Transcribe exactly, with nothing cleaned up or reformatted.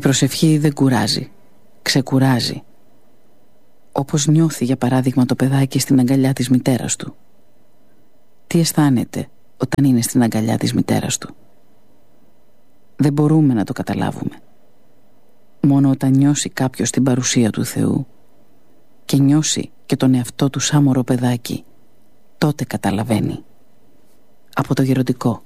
προσευχή δεν κουράζει, ξεκουράζει. Όπως νιώθει για παράδειγμα το παιδάκι στην αγκαλιά της μητέρας του. Τι αισθάνεται όταν είναι στην αγκαλιά της μητέρας του? Δεν μπορούμε να το καταλάβουμε. Μόνο όταν νιώσει κάποιος την παρουσία του Θεού και νιώσει και τον εαυτό του σαν μωρό παιδάκι, τότε καταλαβαίνει. Από το γεροντικό.